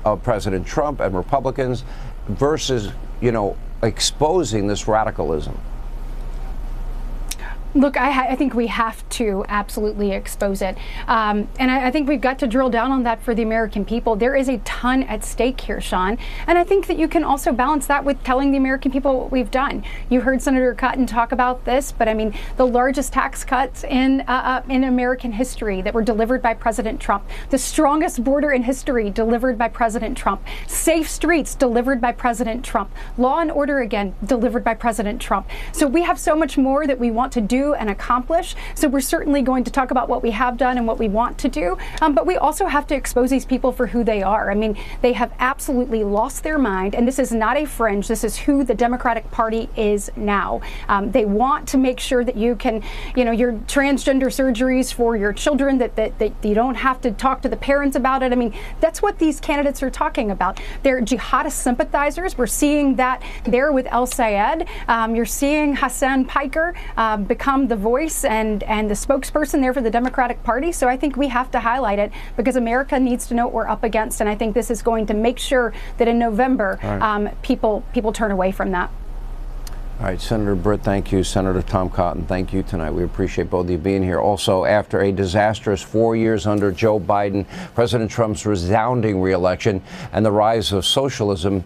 of President Trump and Republicans versus, exposing this radicalism? Look, I think we have to absolutely expose it. And I think we've got to drill down on that for the American people. There is a ton at stake here, Sean. And I think that you can also balance that with telling the American people what we've done. You heard Senator Cotton talk about this, but I mean, the largest tax cuts in American history that were delivered by President Trump, the strongest border in history delivered by President Trump, safe streets delivered by President Trump, law and order again delivered by President Trump. So we have so much more that we want to do and accomplish. So we're certainly going to talk about what we have done and what we want to do. But we also have to expose these people for who they are. I mean, they have absolutely lost their mind. And this is not a fringe. This is who the Democratic Party is now. They want to make sure that you can, your transgender surgeries for your children, that you don't have to talk to the parents about it. I mean, that's what these candidates are talking about. They're jihadist sympathizers. We're seeing that there with El Sayed. You're seeing Hassan Piker become the voice and the spokesperson there for the Democratic Party. So I think we have to highlight it because America needs to know what we're up against. And I think this is going to make sure that in November, people turn away from that. All right, Senator Britt, thank you. Senator Tom Cotton, thank you tonight. We appreciate both of you being here. Also, after a disastrous 4 years under Joe Biden, President Trump's resounding reelection, and the rise of socialism,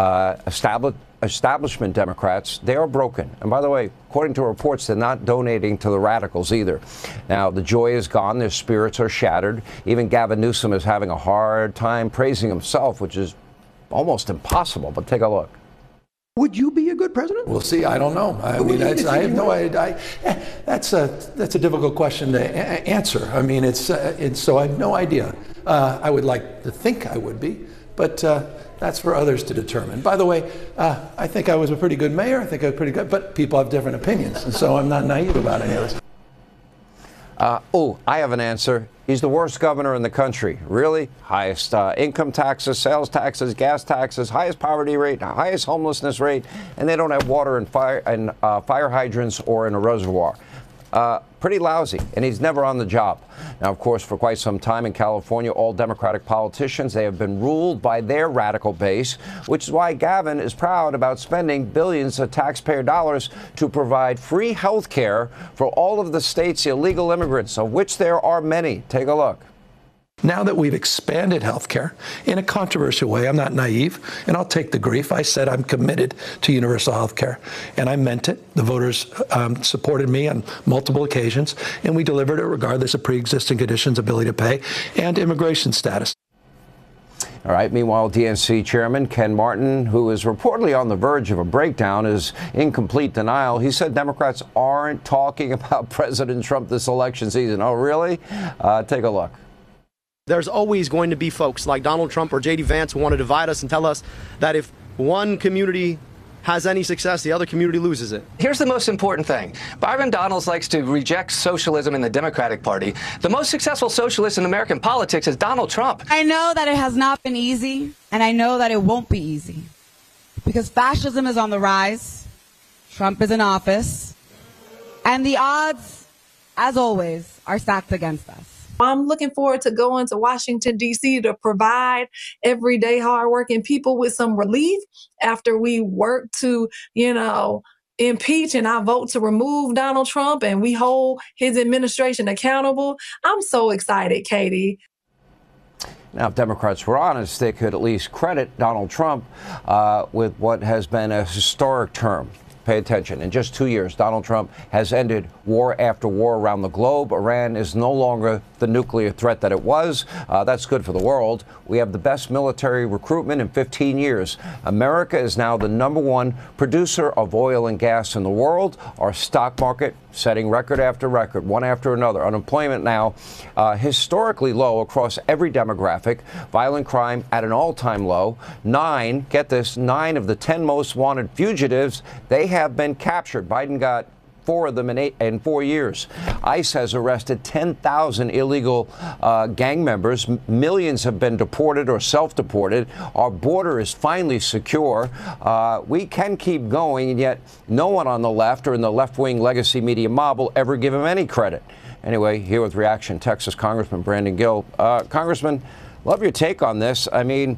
establishment Democrats, they are broken. And by the way, according to reports, they're not donating to the radicals either. Now, the joy is gone. Their spirits are shattered. Even Gavin Newsom is having a hard time praising himself, which is almost impossible. But take a look. Would you be a good president? We'll see. I don't know. I mean, I have no idea. That's a difficult question to answer. I mean, so I have no idea. I would like to think I would be, but that's for others to determine. By the way, I think I was a pretty good mayor. I think I was pretty good, but people have different opinions, and so I'm not naive about any of this. I have an answer. He's the worst governor in the country. Really? Highest income taxes, sales taxes, gas taxes, highest poverty rate, highest homelessness rate, and they don't have water and fire hydrants or in a reservoir. Pretty lousy, and he's never on the job. Now, of course, for quite some time in California, all Democratic politicians, they have been ruled by their radical base, which is why Gavin is proud about spending billions of taxpayer dollars to provide free health care for all of the state's illegal immigrants, of which there are many. Take a look. Now that we've expanded health care in a controversial way, I'm not naive, and I'll take the grief. I said I'm committed to universal health care, and I meant it. The voters supported me on multiple occasions, and we delivered it regardless of pre-existing conditions, ability to pay, and immigration status. All right. Meanwhile, DNC Chairman Ken Martin, who is reportedly on the verge of a breakdown, is in complete denial. He said Democrats aren't talking about President Trump this election season. Oh, really? Take a look. There's always going to be folks like Donald Trump or J.D. Vance who want to divide us and tell us that if one community has any success, the other community loses it. Here's the most important thing. Byron Donalds likes to reject socialism in the Democratic Party. The most successful socialist in American politics is Donald Trump. I know that it has not been easy, and I know that it won't be easy, because fascism is on the rise, Trump is in office, and the odds, as always, are stacked against us. I'm looking forward to going to Washington, D.C. to provide everyday hardworking people with some relief after we work to, impeach and I vote to remove Donald Trump and we hold his administration accountable. I'm so excited, Katie. Now, if Democrats were honest, they could at least credit Donald Trump with what has been a historic term. Pay attention. In just 2 years, Donald Trump has ended war after war around the globe. Iran is no longer the nuclear threat that it was. That's good for the world. We have the best military recruitment in 15 years. America is now the #1 producer of oil and gas in the world. Our stock market setting record after record, one after another. Unemployment now historically low across every demographic. Violent crime at an all-time low. 9 of the 10 most wanted fugitives, they have been captured. Biden got 4 of them in 4 years. ICE has arrested 10,000 illegal gang members. Millions have been deported or self-deported. Our border is finally secure. We can keep going, and yet no one on the left or in the left-wing legacy media mob will ever give him any credit. Anyway, here with reaction, Texas Congressman Brandon Gill. Congressman, love your take on this. I mean,